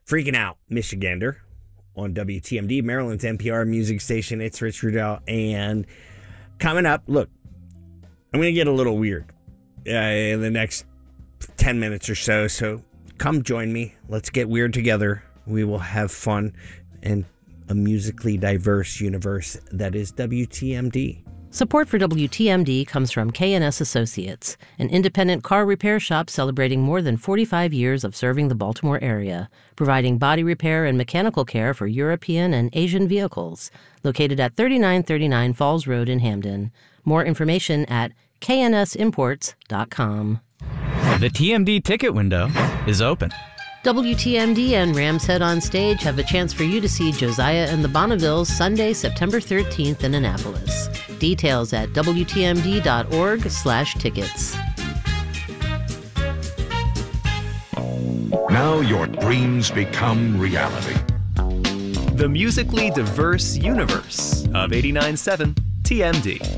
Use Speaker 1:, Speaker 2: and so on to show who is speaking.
Speaker 1: Freaking Out, Michigander on WTMD, Maryland's NPR music station. It's Rich Rudell. And coming up, look, I'm going to get a little weird in the next 10 minutes or so. So come join me. Let's get weird together. We will have fun in a musically diverse universe that is WTMD.
Speaker 2: Support for WTMD comes from K&S Associates, an independent car repair shop celebrating more than 45 years of serving the Baltimore area, providing body repair and mechanical care for European and Asian vehicles. Located at 3939 Falls Road in Hamden. More information at knsimports.com.
Speaker 3: The TMD ticket window is open.
Speaker 2: WTMD and Ram's Head on Stage have a chance for you to see Josiah and the Bonnevilles Sunday, September 13th in Annapolis. Details at WTMD.org/tickets.
Speaker 4: Now your dreams become reality.
Speaker 5: The musically diverse universe of 89.7 TMD.